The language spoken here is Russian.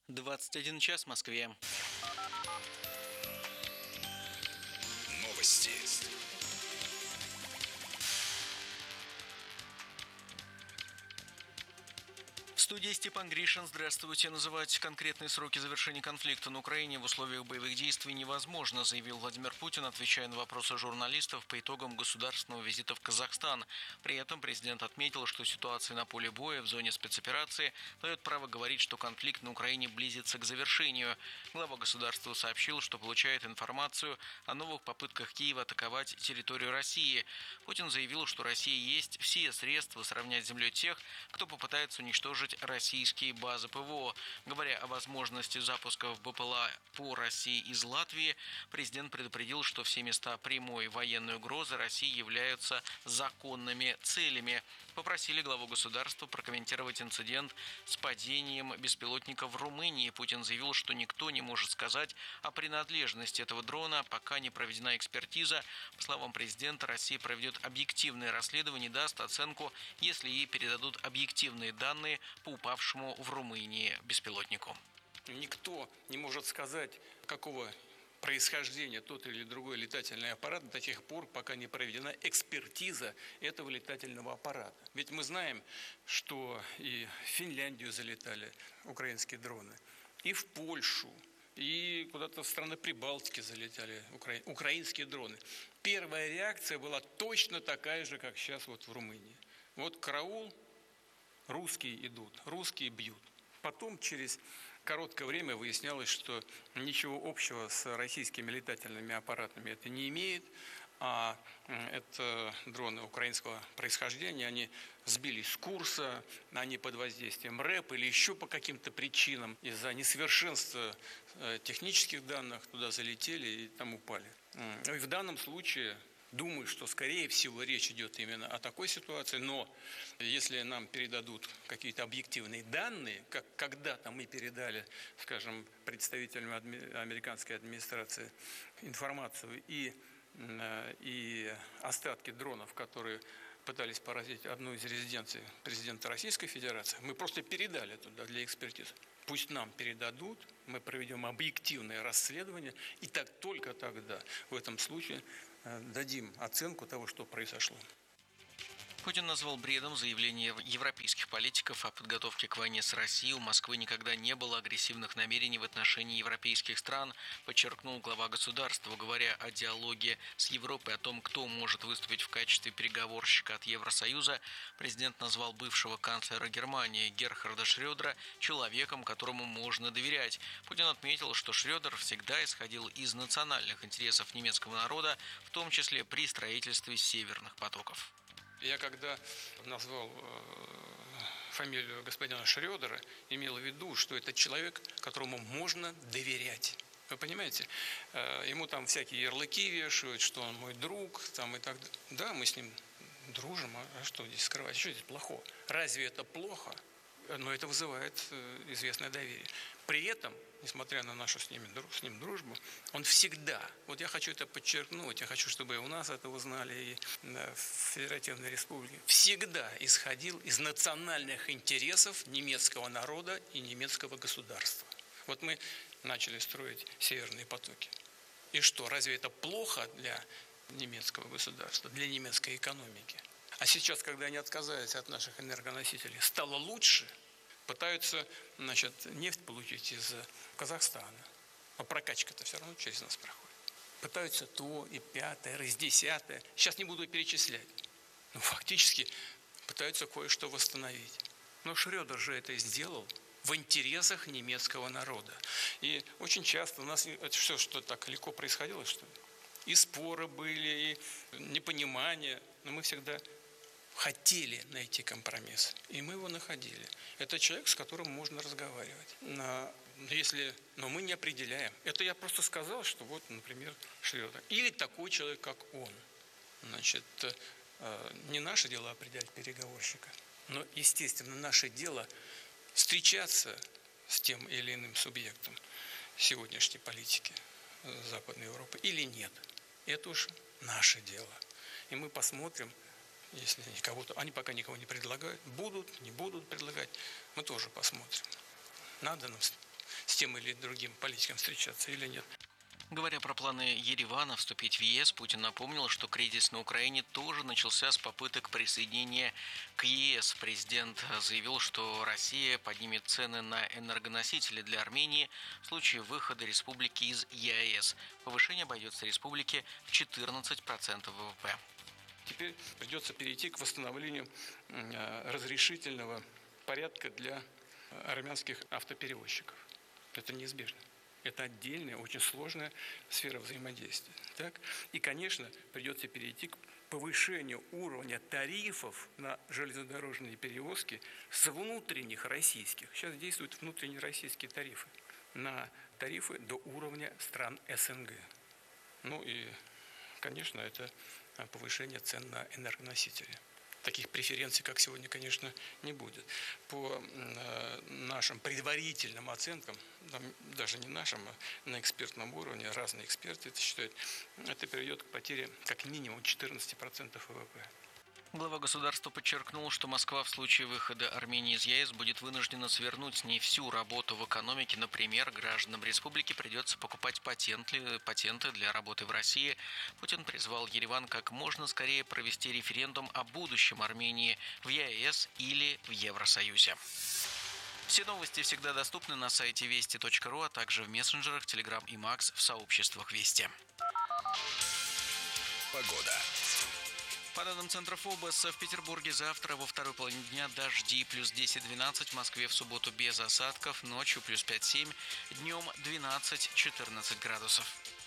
21 час в Москве. Новости. В студии Степан Гришин. Здравствуйте. Называть конкретные сроки завершения конфликта на Украине в условиях боевых действий невозможно, заявил Владимир Путин, отвечая на вопросы журналистов по итогам государственного визита в Казахстан. При этом президент отметил, что ситуация на поле боя в зоне спецоперации дает право говорить, что конфликт на Украине близится к завершению. Глава государства сообщил, что получает информацию о новых попытках Киева атаковать территорию России. Путин заявил, что России есть все средства сравнять с землей тех, кто попытается уничтожить российские базы ПВО. Говоря о возможности запусков БПЛА по России из Латвии, президент предупредил, что все места прямой военной угрозы России являются законными целями. Попросили главу государства прокомментировать инцидент с падением беспилотника в Румынии. Путин заявил, что никто не может сказать о принадлежности этого дрона, пока не проведена экспертиза. По словам президента, Россия проведет объективное расследование и даст оценку, если ей передадут объективные данные по упавшему в Румынии беспилотнику. Никто не может сказать, какого происхождения тот или другой летательный аппарат до тех пор, пока не проведена экспертиза этого летательного аппарата. Ведь мы знаем, что и в Финляндию залетали украинские дроны, и в Польшу, и куда-то в страны Прибалтики залетали украинские дроны. Первая реакция была точно такая же, как сейчас вот в Румынии. Вот караул, русские идут, русские бьют. Потом через короткое время выяснялось, что ничего общего с российскими летательными аппаратами это не имеет, а это дроны украинского происхождения, они сбились с курса, они под воздействием РЭП или еще по каким-то причинам из-за несовершенства технических данных туда залетели и там упали. И в данном случае думаю, что, скорее всего, речь идет именно о такой ситуации, но если нам передадут какие-то объективные данные, как когда-то мы передали, скажем, представителям американской администрации информацию и остатки дронов, которые пытались поразить одну из резиденций президента Российской Федерации, мы просто передали туда для экспертизы. Пусть нам передадут, мы проведем объективное расследование, и только тогда в этом случае дадим оценку того, что произошло. Путин назвал бредом заявление европейских политиков о подготовке к войне с Россией. У Москвы никогда не было агрессивных намерений в отношении европейских стран, подчеркнул глава государства, говоря о диалоге с Европой, о том, кто может выступить в качестве переговорщика от Евросоюза. Президент назвал бывшего канцлера Германии Герхарда Шрёдера человеком, которому можно доверять. Путин отметил, что Шрёдер всегда исходил из национальных интересов немецкого народа, в том числе при строительстве северных потоков. Я когда назвал фамилию господина Шрёдера, имел в виду, что это человек, которому можно доверять. Вы понимаете? Ему там всякие ярлыки вешают, что он мой друг, там и так далее. Да, мы с ним дружим, а что здесь скрывать? Что здесь плохого? Разве это плохо? Но это вызывает известное доверие. При этом, несмотря на нашу с ним дружбу, он всегда, вот я хочу это подчеркнуть, я хочу, чтобы и у нас это узнали, и в Федеративной Республике, всегда исходил из национальных интересов немецкого народа и немецкого государства. Вот мы начали строить северные потоки. И что, разве это плохо для немецкого государства, для немецкой экономики? А сейчас, когда они отказались от наших энергоносителей, стало лучше, пытаются, нефть получить из Казахстана. Но прокачка-то все равно через нас проходит. Пытаются то и пятое, раз десятое. Сейчас не буду перечислять. Но фактически пытаются кое-что восстановить. Но Шрёдер же это сделал в интересах немецкого народа. И очень часто у нас это все, что так легко происходило, что и споры были, и непонимание, но мы всегда хотели найти компромисс, и мы его находили. Это человек, с которым можно разговаривать. Но мы не определяем. Это я просто сказал, что вот, например, Шрёдер. Или такой человек, как он. Не наше дело определять переговорщика, но, естественно, наше дело встречаться с тем или иным субъектом сегодняшней политики Западной Европы или нет. Это уж наше дело. И мы посмотрим, если они пока никого не предлагают, будут, не будут предлагать, мы тоже посмотрим. Надо нам тем или другим политикам встречаться или нет. Говоря про планы Еревана вступить в ЕС, Путин напомнил, что кризис на Украине тоже начался с попыток присоединения к ЕС. Президент заявил, что Россия поднимет цены на энергоносители для Армении в случае выхода республики из ЕАЭС. Повышение обойдется республике в 14% ВВП. Теперь придется перейти к восстановлению разрешительного порядка для армянских автоперевозчиков. Это неизбежно. Это отдельная, очень сложная сфера взаимодействия. Так? И, конечно, придется перейти к повышению уровня тарифов на железнодорожные перевозки с внутренних российских. Сейчас действуют внутренние российские тарифы на тарифы до уровня стран СНГ. Ну и, конечно, это повышение цен на энергоносители. Таких преференций, как сегодня, конечно, не будет. По нашим предварительным оценкам, даже не нашим, а на экспертном уровне, разные эксперты это считают, это приведет к потере как минимум 14% ВВП. Глава государства подчеркнул, что Москва в случае выхода Армении из ЕС будет вынуждена свернуть с ней всю работу в экономике. Например, гражданам республики придется покупать патенты для работы в России. Путин призвал Ереван как можно скорее провести референдум о будущем Армении в ЕАЭС или в Евросоюзе. Все новости всегда доступны на сайте вести.ру, а также в мессенджерах Telegram и Max в сообществах Вести. Погода. По данным Центра ФОБОС, в Петербурге завтра во второй половине дня дожди плюс 10-12, в Москве в субботу без осадков, ночью плюс 5-7, днем 12-14 градусов.